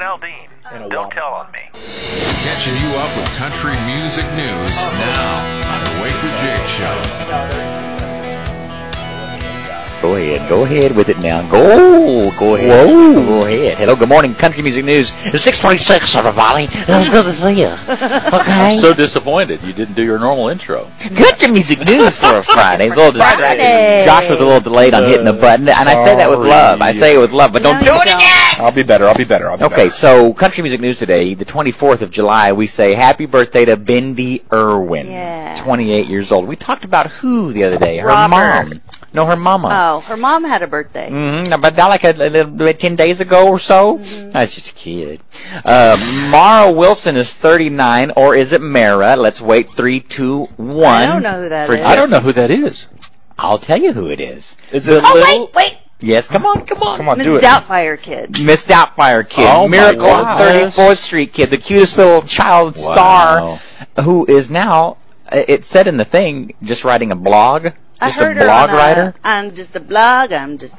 Al Dean. Don't tell on me. Catching you up with country music news now on the Wake with Jake Show. Go ahead with it now. Go ahead. Whoa. Go ahead. Hello, good morning, country music news. It's 6:26, everybody. It's good to see you. Okay. I'm so disappointed you didn't do your normal intro. Country music news for a Friday. It's a little distracted. Josh was a little delayed on hitting the button, and I say that with love. I say it with love, but don't do it again. I'll be better. Okay, so country music news today, the 24th of July, we say happy birthday to Bindi Irwin. Yeah. 28 years old. We talked about who the other day? Her Robert. mom. No, her mama. Oh, her mom had a birthday. But that like a little 10 days ago or so. That's just a kid. Mara Wilson is 39, or is it Mara? Let's wait. 3, 2, 1. I don't know who that is. I don't know who that is. I'll tell you who it is. Is it Oh, wait. Yes, come on. Come on, Miss do it. Doubtfire Kid. Miss Doubtfire Kid. Oh, my Miracle on goodness. 34th Street Kid. The cutest little child star who is now, it said in the thing, just writing a blog. I Just heard a her blog on writer? I'm just a blog.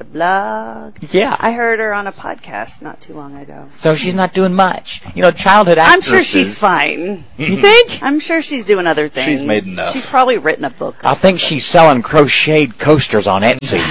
Yeah. I heard her on a podcast not too long ago. So she's not doing much. You know, childhood I'm actresses. sure she's fine. You think? I'm sure she's doing other things. She's made enough. She's probably written a book. I think she's selling crocheted coasters on Etsy.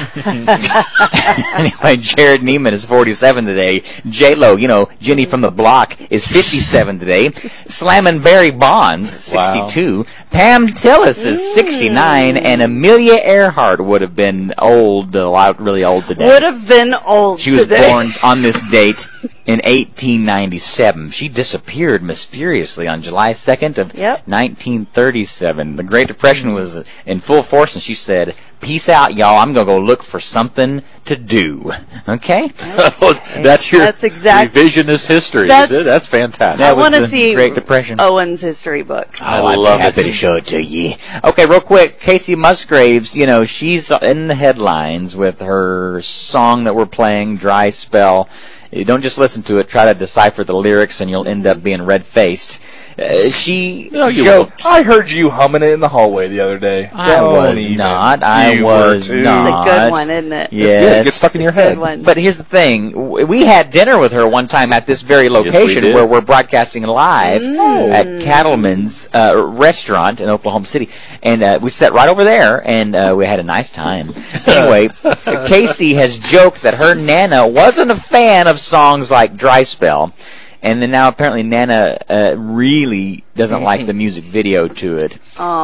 Anyway, Jared Neiman is 47 today. J-Lo, you know, Jenny from the Block, is 57 today. Slammin' Barry Bonds, 62. Pam Tillis is 69. And Amelia Earhart would have been old, really old today. Would have been old She was today. born on this date in 1897. She disappeared mysteriously on July 2nd of 1937. The Great Depression was in full force, and she said, "Peace out, y'all. I'm going to go look for something to do." Okay? That's your That's exactly- revisionist history, That's- is it? That's fantastic. I was want to the see Great Depression. Owen's history book. I love love happy to show it to you. Okay, real quick, Casey Musgraves, you know, she's in the headlines with her song that we're playing, Dry Spell. You don't just listen to it, try to decipher the lyrics, and you'll end up being red-faced. She joked. I heard you humming it in the hallway the other day. I was not. I was not. It's a good one, isn't it? Yes. It gets stuck in your Good head. one. But here's the thing. We had dinner with her one time at this very location did. where we're broadcasting live at Cattleman's restaurant in Oklahoma City. And we sat right over there, and we had a nice time. Anyway, Casey has joked that her Nana wasn't a fan of songs like Dry Spell. And then now apparently Nana really doesn't like the music video to it.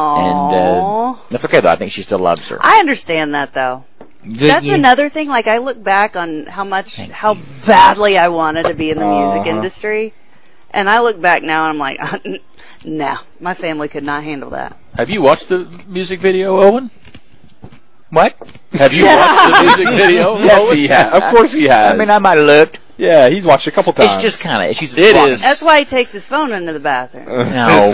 And that's okay, though. I think she still loves her. I understand that, though. That's Yeah. another thing. Like, I look back on how badly I wanted to be in the music industry. And I look back now and I'm like, no, my family could not handle that. Have you watched the music video, Owen? What? Have you watched the music video, Yes, Owen? he has. Of course he has. I mean, I might have looked. Yeah, he's watched it a couple times. It's just kind of, she's It walking- is. That's why he takes his phone into the bathroom. No,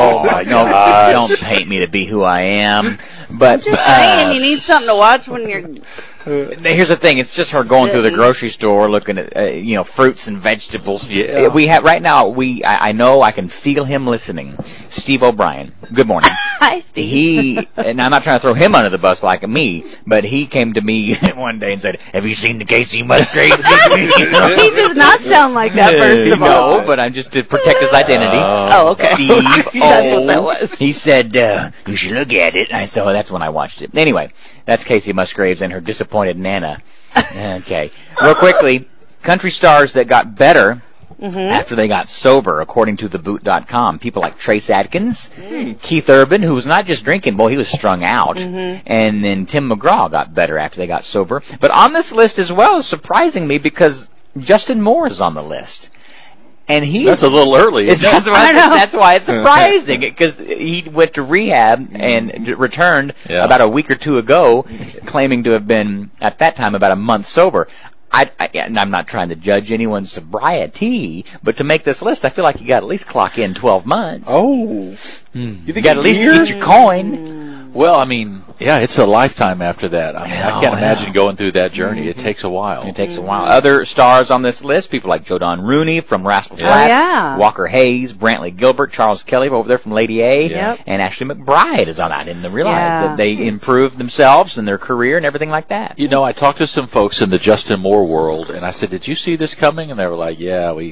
don't paint me to be who I am. But Just saying, you need something to watch when you're... here's the thing: it's just her going through the grocery store, looking at fruits and vegetables. Yeah. We have right now. I know I can feel him listening. Steve O'Brien. Good morning. Hi, Steve. And I'm not trying to throw him under the bus like me, but he came to me one day and said, "Have you seen the Casey Musgrave?" He does not sound like that, first of all. No, but I'm just to protect his identity. Oh, okay. Steve That's what that was. He said, "You should look at it." And so that's when I watched it. Anyway, that's Casey Musgraves and her disappointed Nana. Okay. Real quickly, country stars that got better after they got sober, according to theboot.com. People like Trace Adkins, Keith Urban, who was not just drinking, boy, he was strung out. And then Tim McGraw got better after they got sober. But on this list as well is surprising me because Justin Moore is on the list. And That's a little early. That's why it's surprising, because he went to rehab and returned about a week or two ago, claiming to have been, at that time, about a month sober. And I'm not trying to judge anyone's sobriety, but to make this list, I feel like you got to at least clock in 12 months. Oh. You got to at least get your coin. Well, I mean, yeah, it's a lifetime after that. I mean, I can't yeah. imagine going through that journey. It takes a while. It takes a while. Other stars on this list, people like Joe Don Rooney from Rascal Oh, Flatts, yeah. Walker Hayes, Brantley Gilbert, Charles Kelly over there from Lady A, Yep. and Ashley McBride is on that. I didn't realize Yeah. that they improved themselves and their career and everything like that. You know, I talked to some folks in the Justin Moore world, and I said, "Did you see this coming?" And they were like, "Yeah, we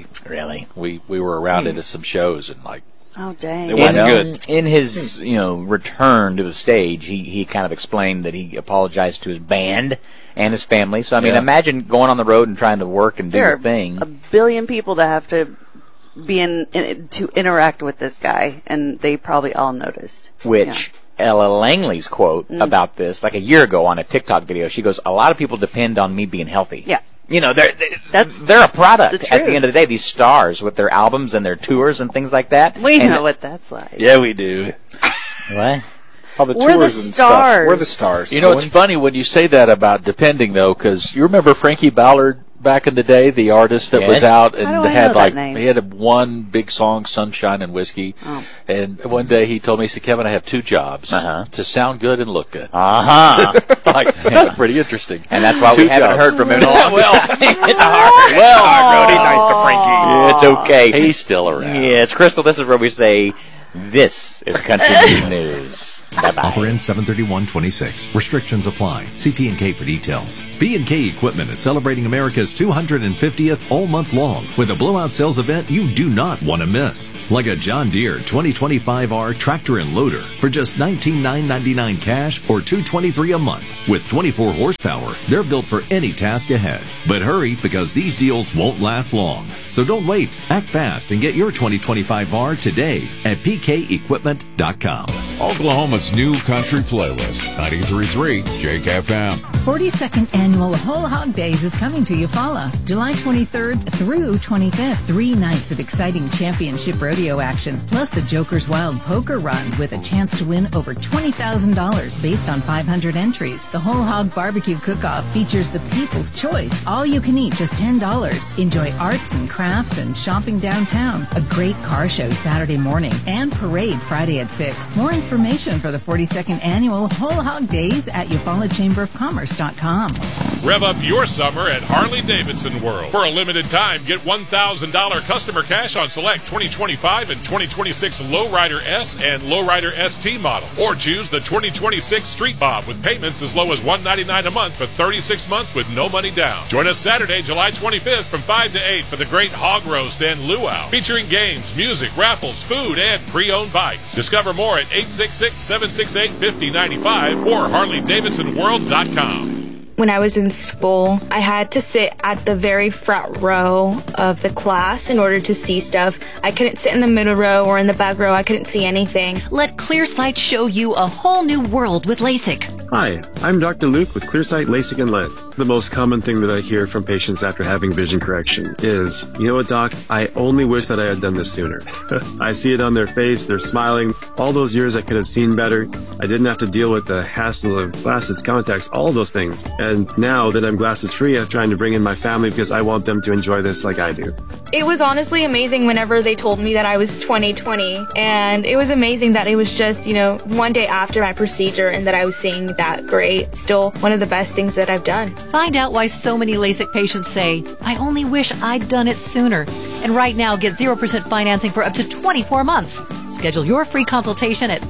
were around it at some shows, and like, Oh, dang. It wasn't You know, good. In his, return to the stage, he kind of explained that he apologized to his band and his family. So, I mean, Yeah. imagine going on the road and trying to work and do There your are thing. a billion people that have to be to interact with this guy, and they probably all noticed. Which Ella Langley's quote about this, like a year ago on a TikTok video, she goes, "A lot of people depend on me being healthy." Yeah. You know, they're That's a product the at the truth. end of the day. These stars with their albums and their tours and things like that. We And- know what that's like. Yeah, we do. What? All the We're the tours and stuff. stars. We're the stars. you know, it's funny when you say that about depending, though, because you remember Frankie Ballard back in the day, the artist that was Yes. out and How do I had know that like name? he had one big song, "Sunshine and Whiskey," and one day he told me, he said, "Kevin, I have two jobs: to sound good and look good." Like, that's pretty interesting. And that's why we Two haven't jobs. heard from him in a long Well, it's hard. Brody, nice to Frankie. It's okay. He's still around. Yeah, it's Crystal. This is where we say, this is Country Music News. Bye-bye. Offer ends 7/31/26. Restrictions apply. See P&K for details. P&K Equipment is celebrating America's 250th all month long with a blowout sales event you do not want to miss. Like a John Deere 2025R tractor and loader for just $19,999 cash or $223 a month. With 24 horsepower, they're built for any task ahead. But hurry, because these deals won't last long. So don't wait. Act fast and get your 2025R today at pkequipment.com. Oklahoma's new country playlist, 93.3 Jake FM. 42nd Annual Whole Hog Days is coming to Eufaula, July 23rd through 25th. 3 nights of exciting championship rodeo action, plus the Joker's Wild Poker Run with a chance to win over $20,000 based on 500 entries. The Whole Hog Barbecue Cook-Off features the People's Choice. All you can eat, just $10. Enjoy arts and crafts and shopping downtown. A great car show Saturday morning and parade Friday at 6. More information for the 42nd Annual Whole Hog Days at EufaulaChamberOfCommerce.com. Rev up your summer at Harley-Davidson World. For a limited time, get $1,000 customer cash on select 2025 and 2026 Lowrider S and Lowrider ST models. Or choose the 2026 Street Bob with payments as low as $199 a month for 36 months with no money down. Join us Saturday, July 25th from 5 to 8 for the Great Hog Roast and Luau, featuring games, music, raffles, food, and pre-owned bikes. Discover more at 866-768-5095 or HarleyDavidsonWorld.com. When I was in school, I had to sit at the very front row of the class in order to see stuff. I couldn't sit in the middle row or in the back row. I couldn't see anything. Let ClearSight show you a whole new world with LASIK. Hi, I'm Dr. Luke with ClearSight LASIK and Lens. The most common thing that I hear from patients after having vision correction is, you know what, doc, I only wish that I had done this sooner. I see it on their face, they're smiling. All those years I could have seen better. I didn't have to deal with the hassle of glasses, contacts, all those things. And now that I'm glasses free, I'm trying to bring in my family because I want them to enjoy this like I do. It was honestly amazing whenever they told me that I was 20/20. And it was amazing that it was just, one day after my procedure and that I was seeing that great. Still one of the best things that I've done. Find out why so many LASIK patients say, I only wish I'd done it sooner. And right now, get 0% financing for up to 24 months. Schedule your free consultation at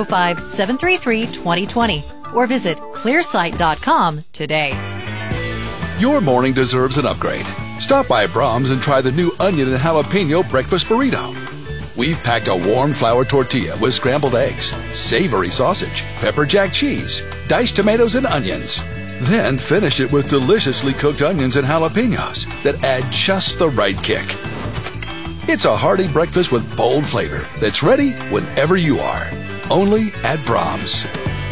405-733-2020 or visit clearsight.com today. Your morning deserves an upgrade. Stop by Brahms and try the new onion and jalapeno breakfast burrito. We've packed a warm flour tortilla with scrambled eggs, savory sausage, pepper jack cheese, diced tomatoes and onions. Then finish it with deliciously cooked onions and jalapenos that add just the right kick. It's a hearty breakfast with bold flavor that's ready whenever you are. Only at Brahms.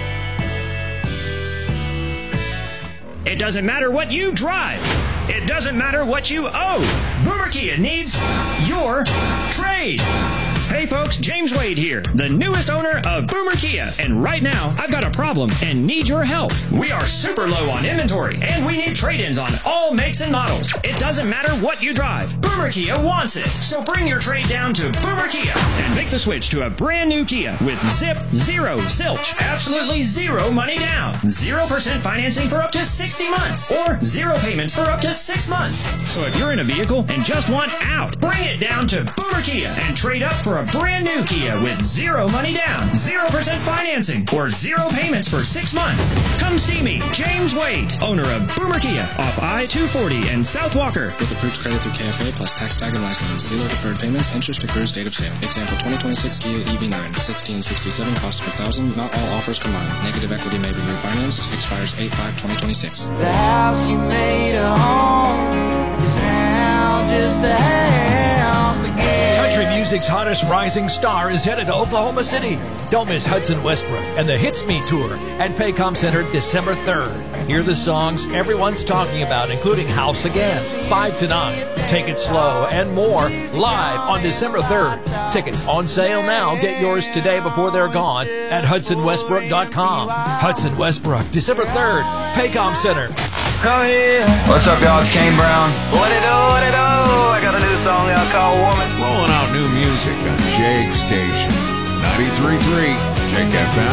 It doesn't matter what you drive. It doesn't matter what you owe. Boomer Kia needs your trade. Hey folks, James Wade here, the newest owner of Boomer Kia, and right now I've got a problem and need your help. We are super low on inventory and we need trade-ins on all makes and models. It doesn't matter what you drive, Boomer Kia wants it. So bring your trade down to Boomer Kia and make the switch to a brand new Kia with zip, zero, zilch, absolutely zero money down, 0% financing for up to 60 months, or 0 payments for up to 6 months. So if you're in a vehicle and just want out, bring it down to Boomer Kia and trade up for a brand new Kia with 0 money down, 0% financing, or 0 payments for 6 months. Come see me, James Wade, owner of Boomer Kia off I-240 in South Walker. With approved credit through KFA plus tax tag and license. Dealer deferred payments, interest accrues date of sale. Example 2026 Kia EV9, 1667 cost per thousand. Not all offers combined. Negative equity may be refinanced. Expires 8/5/2026. The house you made a home is now just a house again. Country music's hottest rising star is headed to Oklahoma City. Don't miss Hudson Westbrook and the Hits Me Tour at Paycom Center December 3rd. Hear the songs everyone's talking about, including House Again, 5 to 9, Take It Slow, and more, live on December 3rd. Tickets on sale now. Get yours today before they're gone at HudsonWestbrook.com. Hudson Westbrook, December 3rd, Paycom Center. Oh yeah. What's up, y'all? It's Kane Brown. What it do, what it do? I got a new song out called Woman. Rolling out new music on Jake Station. 93.3 Jake FM.